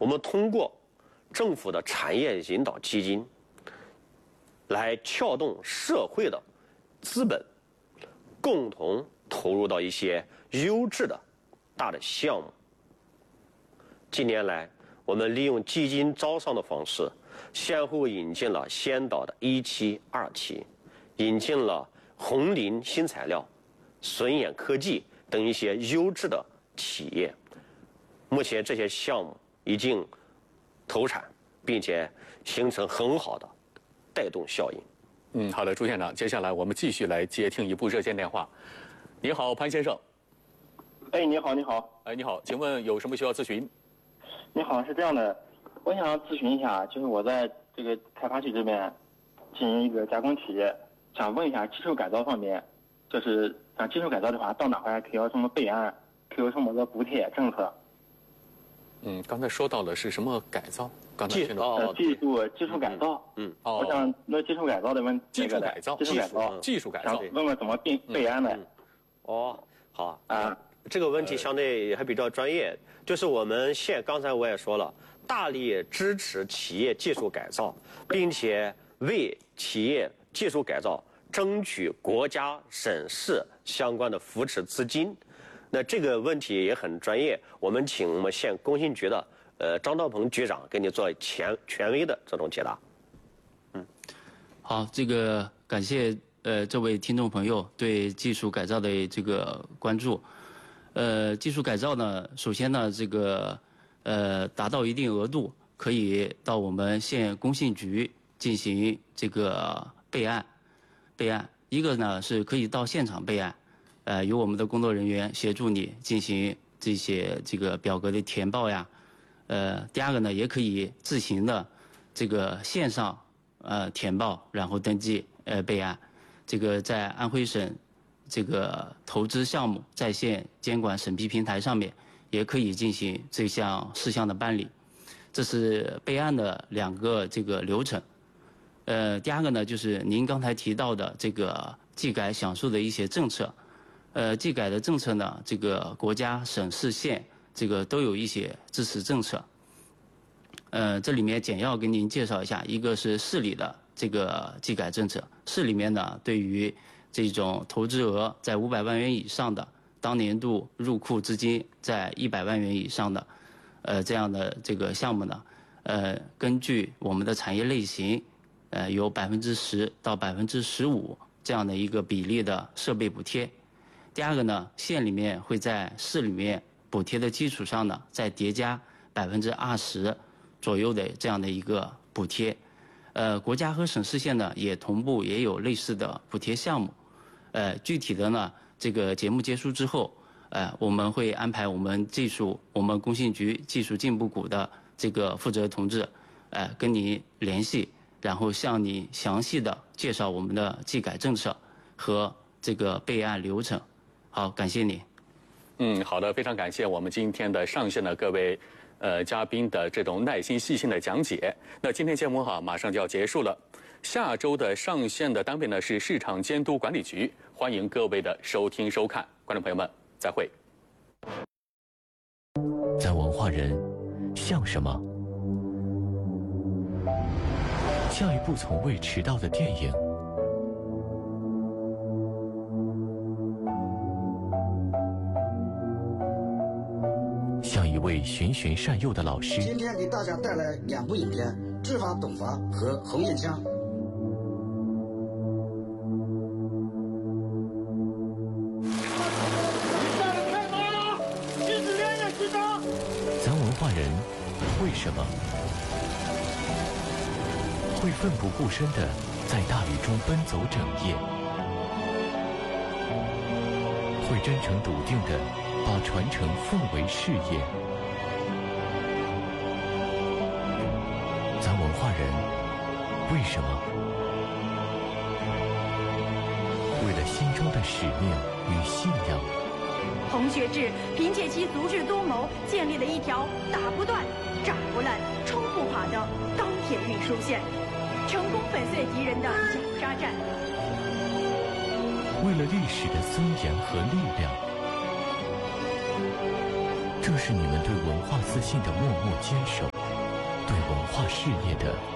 我们通过政府的产业引导基金来撬动社会的资本，共同投入到一些优质的大的项目。近年来，我们利用基金招商的方式，先后引进了先导的1期、2期，引进了红林新材料、笋眼科技等一些优质的企业。目前这些项目已经投产，并且形成很好的带动效应。 好的，朱县长，接下来我们继续来接听一部热线电话。你好，潘先生。 哎，你好，你好。 哎，你好，请问有什么需要咨询？ 你好，是这样的，我想咨询一下，就是我在这个开发区这边经营一个加工企业，想问一下技术改造方面，就是像技术改造的话，到哪块可以有什么备案，可以有什么个补贴政策？ 刚才说到的是什么改造？刚才技术改造。我想那技术改造的问题。 技术改造。 想问问怎么备案的？ 好啊。这个问题相对还比较专业，就是我们县刚才我也说了，大力支持企业技术改造，并且为企业技术改造争取国家省市相关的扶持资金。那这个问题也很专业，我们请我们县工信局的张道鹏局长给你做权威的这种解答。 好，这个感谢这位听众朋友对技术改造的这个关注。技术改造呢，首先呢，这个达到一定额度，可以到我们县工信局进行这个备案。一个呢是可以到现场备案，由我们的工作人员协助你进行这个表格的填报呀。第二个呢，也可以自行的这个线上填报，然后登记备案。这个在安徽省这个投资项目在线监管审批平台上面也可以进行这项事项的办理，这是备案的2个这个流程。第二个呢，就是您刚才提到的这个技改享受的一些政策。技改的政策呢，这个国家、省市县这个都有一些支持政策。这里面简要给您介绍一下，一个是市里的这个技改政策，市里面呢对于这种投资额在500万元以上的，当年度入库资金在100万元以上的，这样的这个项目呢，根据我们的产业类型，有10%到15%这样的一个比例的设备补贴。第二个呢，县里面会在市里面补贴的基础上呢，再叠加20%左右的这样的一个补贴。国家和省市县呢也同步也有类似的补贴项目。具体的呢，这个节目结束之后，我们会安排我们工信局技术进步股的这个负责同志，跟您联系，然后向你详细的介绍我们的技改政策和这个备案流程。好，感谢你。 好的，非常感谢我们今天的上线的各位嘉宾的这种耐心细心的讲解。那今天节目马上就要结束了。下周的上线的单位呢是市场监督管理局，欢迎各位的收听收看，观众朋友们再会。 咱文化人像什么？像一部从未迟到的电影，像一位循循善诱的老师。 今天给大家带来2部影片，《知法懂法》和《红砚枪》。 咱文化人为什么会奋不顾身地在大雨中奔走整夜？会真诚笃定地把传承奉为事业？咱文化人为什么为了心中的使命与信仰？ 洪学智凭借其足智多谋，建立了一条打不断、炸不烂、冲不垮的钢铁运输线，成功粉碎敌人的绞杀战。 为了历史的尊严和力量，这是你们对文化自信的默默坚守。 化事业的